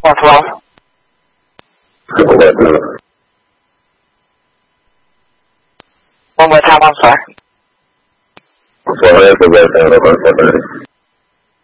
12. One more time, I'm sorry. 4 is the red down over 430.